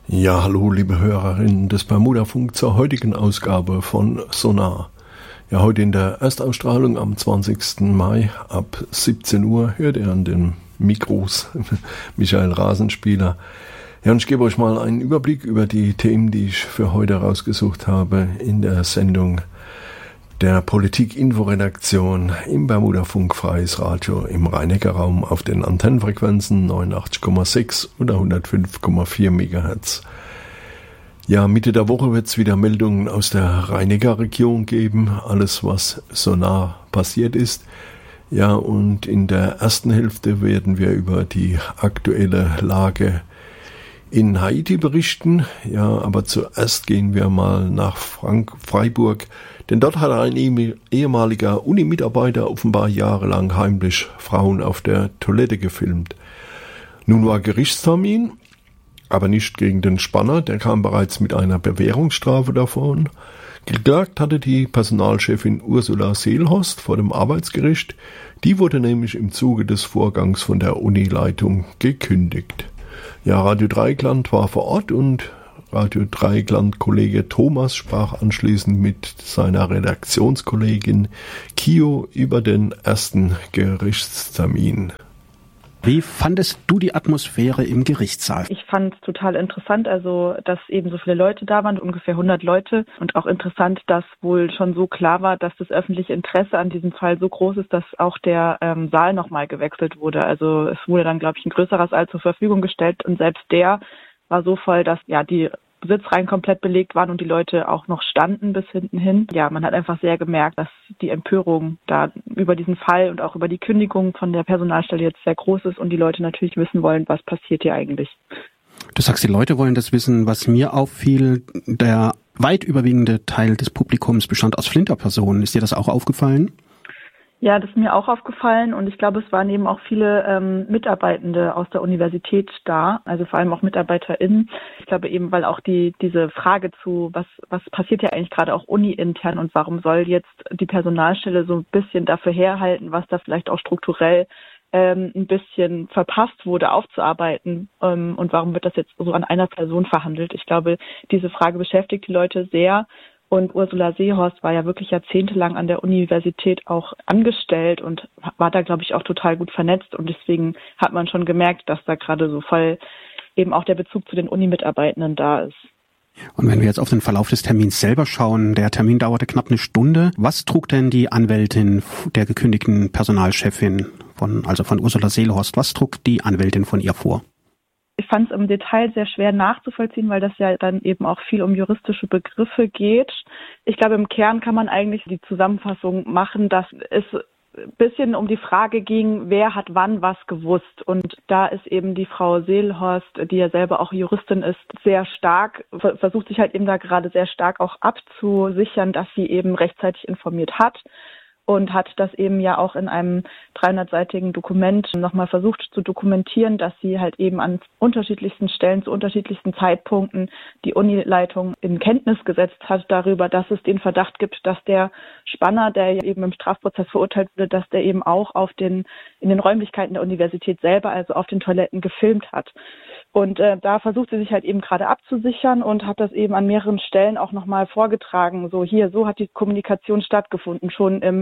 Ja, hallo liebe Hörerinnen des Bermuda-Funk zur heutigen Ausgabe von Sonar. Ja, heute in der Erstausstrahlung am 20. Mai ab 17 Uhr hört ihr an den Mikros Michael Rasenspieler. Ja, und ich gebe euch mal einen Überblick über die Themen, die ich für heute rausgesucht habe in der Sendung der Politik-Info-Redaktion im Bermuda-Funk Freies Radio im Rhein-Neckar-Raum auf den Antennenfrequenzen 89,6 oder 105,4 MHz. Ja, Mitte der Woche wird es wieder Meldungen aus der Rhein-Neckar-Region geben, alles was so nah passiert ist. Ja, und in der ersten Hälfte werden wir über die aktuelle Lage in Haiti berichten. Ja, aber zuerst gehen wir mal nach Freiburg, denn dort hat ein ehemaliger Uni-Mitarbeiter offenbar jahrelang heimlich Frauen auf der Toilette gefilmt. Nun war Gerichtstermin, aber nicht gegen den Spanner, der kam bereits mit einer Bewährungsstrafe davon. Geklagt hatte die Personalchefin Ursula Seelhorst vor dem Arbeitsgericht. Die wurde nämlich im Zuge des Vorgangs von der Unileitung gekündigt. Ja, Radio Dreieckland war vor Ort und Radio Dreieckland-Kollege Thomas sprach anschließend mit seiner Redaktionskollegin Kio über den ersten Gerichtstermin. Wie fandest du die Atmosphäre im Gerichtssaal? Ich fand es total interessant, also dass eben so viele Leute da waren, ungefähr 100 Leute. Und auch interessant, dass wohl schon so klar war, dass das öffentliche Interesse an diesem Fall so groß ist, dass auch der Saal nochmal gewechselt wurde. Also es wurde dann, glaube ich, ein größerer Saal zur Verfügung gestellt und selbst der war so voll, dass ja die Sitzreihen komplett belegt waren und die Leute auch noch standen bis hinten hin. Ja, man hat einfach sehr gemerkt, dass die Empörung da über diesen Fall und auch über die Kündigung von der Personalstelle jetzt sehr groß ist und die Leute natürlich wissen wollen, was passiert hier eigentlich. Du sagst, die Leute wollen das wissen. Was mir auffiel, der weit überwiegende Teil des Publikums bestand aus Flinterpersonen. Ist dir das auch aufgefallen? Ja, das ist mir auch aufgefallen und ich glaube, es waren eben auch viele Mitarbeitende aus der Universität da, also vor allem auch MitarbeiterInnen. Ich glaube eben, weil auch diese Frage zu, was passiert ja eigentlich gerade auch uni-intern und warum soll jetzt die Personalstelle so ein bisschen dafür herhalten, was da vielleicht auch strukturell ein bisschen verpasst wurde, aufzuarbeiten und warum wird das jetzt so an einer Person verhandelt. Ich glaube, diese Frage beschäftigt die Leute sehr. Und Ursula Seelhorst war ja wirklich jahrzehntelang an der Universität auch angestellt und war da, glaube ich, auch total gut vernetzt. Und deswegen hat man schon gemerkt, dass da gerade so voll eben auch der Bezug zu den Uni-Mitarbeitenden da ist. Und wenn wir jetzt auf den Verlauf des Termins selber schauen, der Termin dauerte knapp eine Stunde. Was trug denn die Anwältin der gekündigten Personalchefin von Ursula Seelhorst, was trug die Anwältin von ihr vor? Ich fand es im Detail sehr schwer nachzuvollziehen, weil das ja dann eben auch viel um juristische Begriffe geht. Ich glaube, im Kern kann man eigentlich die Zusammenfassung machen, dass es ein bisschen um die Frage ging, wer hat wann was gewusst. Und da ist eben die Frau Seelhorst, die ja selber auch Juristin ist, sehr stark, versucht sich halt eben da gerade sehr stark auch abzusichern, dass sie eben rechtzeitig informiert hat. Und hat das eben ja auch in einem 300-seitigen Dokument nochmal versucht zu dokumentieren, dass sie halt eben an unterschiedlichsten Stellen zu unterschiedlichsten Zeitpunkten die Unileitung in Kenntnis gesetzt hat darüber, dass es den Verdacht gibt, dass der Spanner, der ja eben im Strafprozess verurteilt wurde, dass der eben auch in den Räumlichkeiten der Universität selber, also auf den Toiletten, gefilmt hat. Und da versucht sie sich halt eben gerade abzusichern und hat das eben an mehreren Stellen auch nochmal vorgetragen. So hat die Kommunikation stattgefunden. Schon im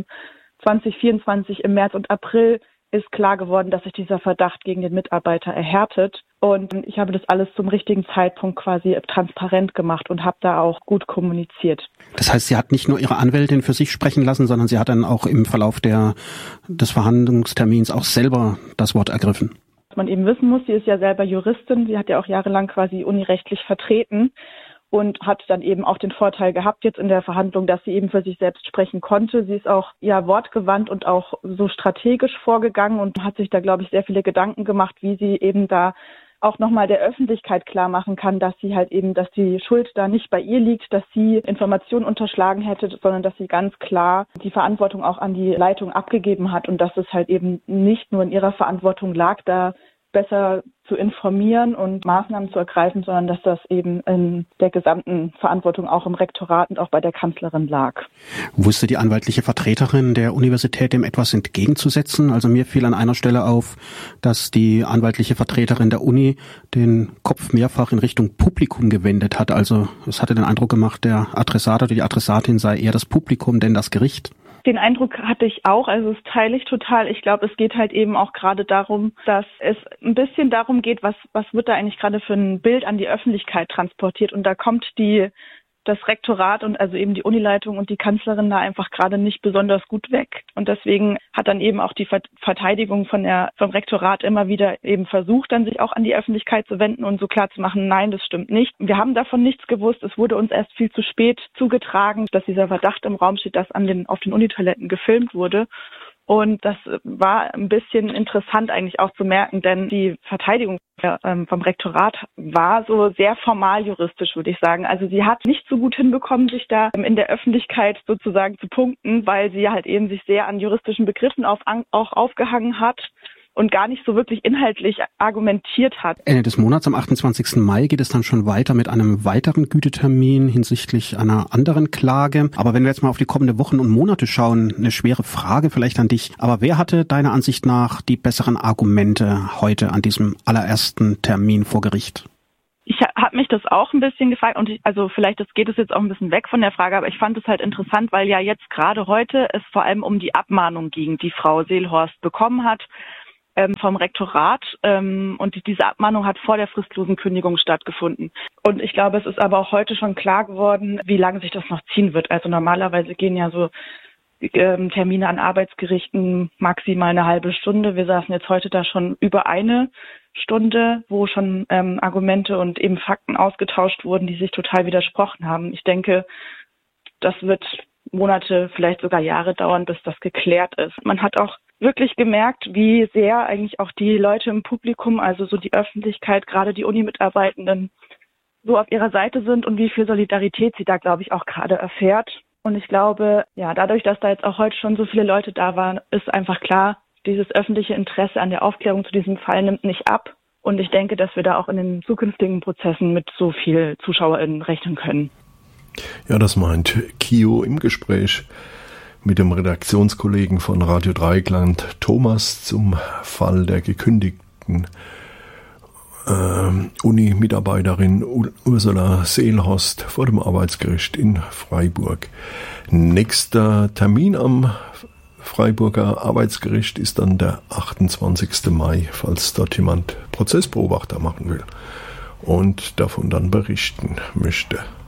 2024 im März und April ist klar geworden, dass sich dieser Verdacht gegen den Mitarbeiter erhärtet. Und ich habe das alles zum richtigen Zeitpunkt quasi transparent gemacht und habe da auch gut kommuniziert. Das heißt, sie hat nicht nur ihre Anwältin für sich sprechen lassen, sondern sie hat dann auch im Verlauf des Verhandlungstermins auch selber das Wort ergriffen. Was man eben wissen muss, sie ist ja selber Juristin, sie hat ja auch jahrelang quasi unirechtlich vertreten und hat dann eben auch den Vorteil gehabt jetzt in der Verhandlung, dass sie eben für sich selbst sprechen konnte. Sie ist auch wortgewandt und auch so strategisch vorgegangen und hat sich da, glaube ich, sehr viele Gedanken gemacht, wie sie eben da auch nochmal der Öffentlichkeit klar machen kann, dass sie halt eben, dass die Schuld da nicht bei ihr liegt, dass sie Informationen unterschlagen hätte, sondern dass sie ganz klar die Verantwortung auch an die Leitung abgegeben hat und dass es halt eben nicht nur in ihrer Verantwortung lag, da besser zu informieren und Maßnahmen zu ergreifen, sondern dass das eben in der gesamten Verantwortung auch im Rektorat und auch bei der Kanzlerin lag. Wusste die anwaltliche Vertreterin der Universität dem etwas entgegenzusetzen? Also mir fiel an einer Stelle auf, dass die anwaltliche Vertreterin der Uni den Kopf mehrfach in Richtung Publikum gewendet hat. Also es hatte den Eindruck gemacht, der Adressat oder die Adressatin sei eher das Publikum, denn das Gericht. Den Eindruck hatte ich auch, also das teile ich total. Ich glaube, es geht halt eben auch gerade darum, dass es ein bisschen darum geht, was wird da eigentlich gerade für ein Bild an die Öffentlichkeit transportiert. Und da kommt das Rektorat und also eben die Unileitung und die Kanzlerin da einfach gerade nicht besonders gut weg. Und deswegen hat dann eben auch die Verteidigung vom Rektorat immer wieder eben versucht, dann sich auch an die Öffentlichkeit zu wenden und so klar zu machen, nein, das stimmt nicht. Wir haben davon nichts gewusst. Es wurde uns erst viel zu spät zugetragen, dass dieser Verdacht im Raum steht, dass auf den Unitoiletten gefilmt wurde. Und das war ein bisschen interessant eigentlich auch zu merken, denn die Verteidigung vom Rektorat war so sehr formal juristisch, würde ich sagen. Also sie hat nicht so gut hinbekommen, sich da in der Öffentlichkeit sozusagen zu punkten, weil sie halt eben sich sehr an juristischen Begriffen auch aufgehangen hat und gar nicht so wirklich inhaltlich argumentiert hat. Ende des Monats, am 28. Mai, geht es dann schon weiter mit einem weiteren Gütetermin hinsichtlich einer anderen Klage. Aber wenn wir jetzt mal auf die kommenden Wochen und Monate schauen, eine schwere Frage vielleicht an dich. Aber wer hatte deiner Ansicht nach die besseren Argumente heute an diesem allerersten Termin vor Gericht? Ich habe mich das auch ein bisschen gefragt und vielleicht geht es jetzt auch ein bisschen weg von der Frage, aber ich fand es halt interessant, weil ja jetzt gerade heute es vor allem um die Abmahnung ging, die Frau Seelhorst bekommen hat vom Rektorat und diese Abmahnung hat vor der fristlosen Kündigung stattgefunden. Und ich glaube, es ist aber auch heute schon klar geworden, wie lange sich das noch ziehen wird. Also normalerweise gehen ja so Termine an Arbeitsgerichten maximal eine halbe Stunde. Wir saßen jetzt heute da schon über eine Stunde, wo schon Argumente und eben Fakten ausgetauscht wurden, die sich total widersprochen haben. Ich denke, das wird Monate, vielleicht sogar Jahre dauern, bis das geklärt ist. Man hat auch wirklich gemerkt, wie sehr eigentlich auch die Leute im Publikum, also so die Öffentlichkeit, gerade die Uni-Mitarbeitenden, so auf ihrer Seite sind und wie viel Solidarität sie da, glaube ich, auch gerade erfährt. Und ich glaube, ja, dadurch, dass da jetzt auch heute schon so viele Leute da waren, ist einfach klar, dieses öffentliche Interesse an der Aufklärung zu diesem Fall nimmt nicht ab. Und ich denke, dass wir da auch in den zukünftigen Prozessen mit so viel ZuschauerInnen rechnen können. Ja, das meint Kio im Gespräch mit dem Redaktionskollegen von Radio Dreieckland, Thomas, zum Fall der gekündigten Uni-Mitarbeiterin Ursula Seelhorst vor dem Arbeitsgericht in Freiburg. Nächster Termin am Freiburger Arbeitsgericht ist dann der 28. Mai, falls dort jemand Prozessbeobachter machen will und davon dann berichten möchte.